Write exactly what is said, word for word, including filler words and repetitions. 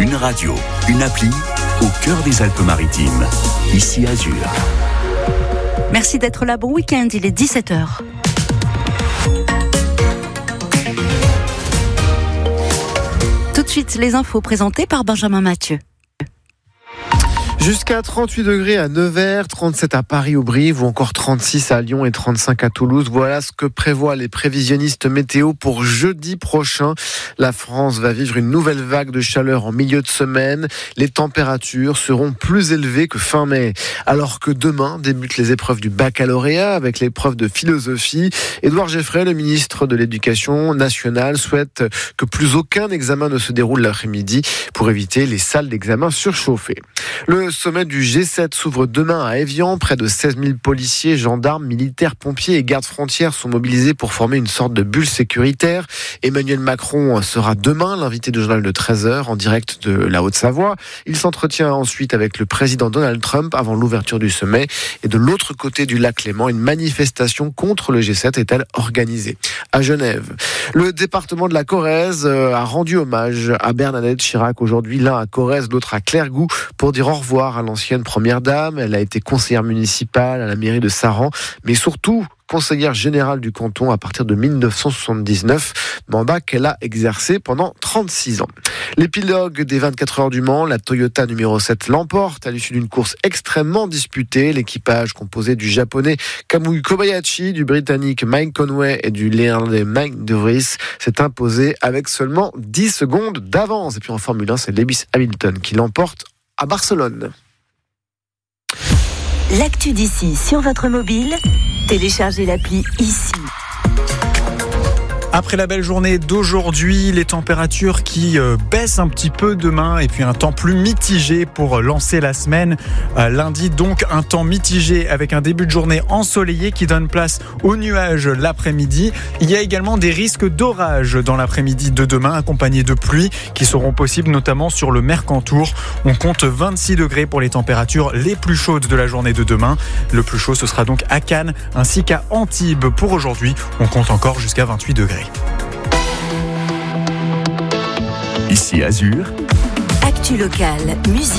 Une radio, une appli, au cœur des Alpes-Maritimes. Ici Azur. Merci d'être là. Bon week-end, il est dix-sept heures. Tout de suite, les infos présentées par Benjamin Mathieu. Jusqu'à trente-huit degrés à Nevers, trente-sept à Paris-Aubry ou encore trente-six à Lyon et trente-cinq à Toulouse. Voilà ce que prévoient les prévisionnistes météo pour jeudi prochain. La France va vivre une nouvelle vague de chaleur en milieu de semaine. Les températures seront plus élevées que fin mai. Alors que demain débutent les épreuves du baccalauréat avec l'épreuve de philosophie. Édouard Geoffrey, le ministre de l'Éducation nationale, souhaite que plus aucun examen ne se déroule l'après-midi pour éviter les salles d'examen surchauffées. Le sommet du G sept s'ouvre demain à Évian. Près de seize mille policiers, gendarmes, militaires, pompiers et gardes frontières sont mobilisés pour former une sorte de bulle sécuritaire. Emmanuel Macron sera demain l'invité du journal de treize heures en direct de la Haute-Savoie. Il s'entretient ensuite avec le président Donald Trump avant l'ouverture du sommet. Et de l'autre côté du lac Léman, une manifestation contre le G sept est-elle organisée à Genève. Le département de la Corrèze a rendu hommage à Bernadette Chirac aujourd'hui, l'un à Corrèze, l'autre à Clairgou, pour dire au revoir à l'ancienne première dame. Elle a été conseillère municipale à la mairie de Saran, mais surtout conseillère générale du canton à partir de dix-neuf cent soixante-dix-neuf, mandat qu'elle a exercé pendant trente-six ans. L'épilogue des vingt-quatre heures du Mans, la Toyota numéro sept l'emporte à l'issue d'une course extrêmement disputée. L'équipage composé du japonais Kamui Kobayashi, du britannique Mike Conway et du néerlandais Mike De Vries s'est imposé avec seulement dix secondes d'avance. Et puis en Formule un, c'est Lewis Hamilton qui l'emporte à Barcelone. L'actu d'ici sur votre mobile, téléchargez l'appli ici. Après la belle journée d'aujourd'hui, les températures qui euh, baissent un petit peu demain et puis un temps plus mitigé pour lancer la semaine. Euh, lundi, donc, un temps mitigé avec un début de journée ensoleillé qui donne place aux nuages l'après-midi. Il y a également des risques d'orage dans l'après-midi de demain, accompagnés de pluies qui seront possibles notamment sur le Mercantour. On compte vingt-six degrés pour les températures les plus chaudes de la journée de demain. Le plus chaud, ce sera donc à Cannes ainsi qu'à Antibes. Pour aujourd'hui, on compte encore jusqu'à vingt-huit degrés. Ici Azur. Actu locale, musique.